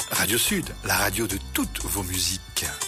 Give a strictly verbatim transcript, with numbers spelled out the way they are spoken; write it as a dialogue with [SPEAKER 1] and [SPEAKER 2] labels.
[SPEAKER 1] Radio Sud, la radio de toutes vos musiques.